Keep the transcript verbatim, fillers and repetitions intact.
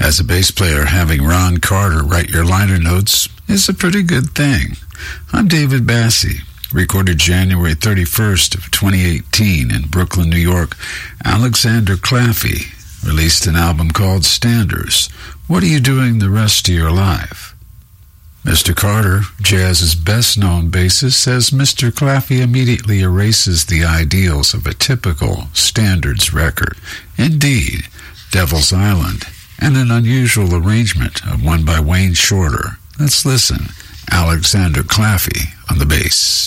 As a bass player, having Ron Carter write your liner notes is a pretty good thing. I'm David Bassie. Recorded January thirty-first of twenty eighteen in Brooklyn, New York. Alexander Claffey released an album called Standards. What are you doing the rest of your life? Mister Carter, jazz's best-known bassist, says Mister Claffey immediately erases the ideals of a typical standards record. Indeed, Devil's Island, and an unusual arrangement of one by Wayne Shorter. Let's listen. Alexander Claffey on the bass.